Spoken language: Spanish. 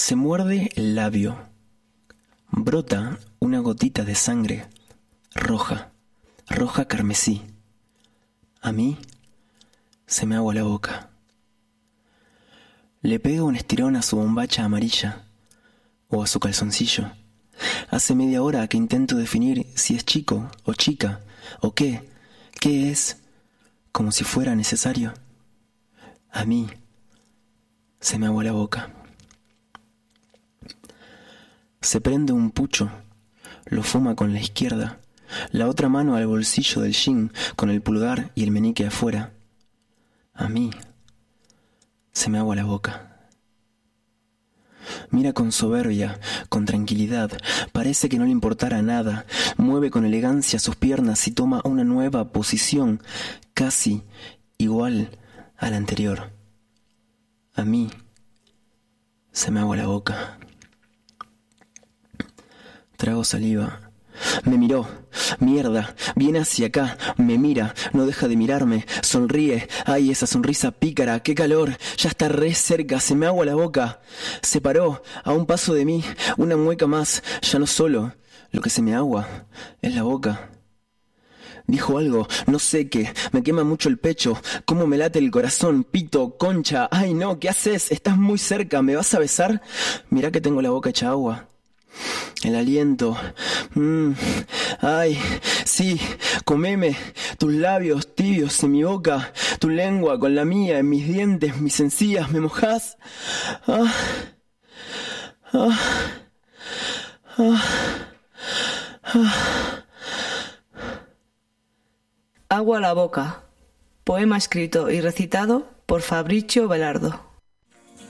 Se muerde el labio. Brota una gotita de sangre, roja, roja carmesí. A mí se me agua la boca. Le pego un estirón a su bombacha amarilla o a su calzoncillo. Hace media hora que intento definir si es chico o chica o qué es, como si fuera necesario. A mí se me agua la boca. Se prende un pucho, lo fuma con la izquierda, la otra mano al bolsillo del jean con el pulgar y el meñique afuera. A mí se me agua la boca. Mira con soberbia, con tranquilidad, parece que no le importara nada, mueve con elegancia sus piernas y toma una nueva posición, casi igual a la anterior. A mí se me agua la boca. Trago saliva. Me miró. Mierda. Viene hacia acá. Me mira. No deja de mirarme. Sonríe. Ay, esa sonrisa pícara. ¡Qué calor! Ya está re cerca. Se me agua la boca. Se paró. A un paso de mí. Una mueca más. Ya no solo. Lo que se me agua es la boca. Dijo algo, no sé qué, me quema mucho el pecho, cómo me late el corazón, pito, concha, ay no, ¿qué haces? Estás muy cerca, ¿me vas a besar? Mirá que tengo la boca hecha agua. El aliento, ay, sí, comeme, tus labios tibios en mi boca, tu lengua con la mía en mis dientes, mis encías, ¿me mojás? Ah, ah, ah, ah. Agua a la boca. Poema escrito y recitado por Fabrizio Velardo.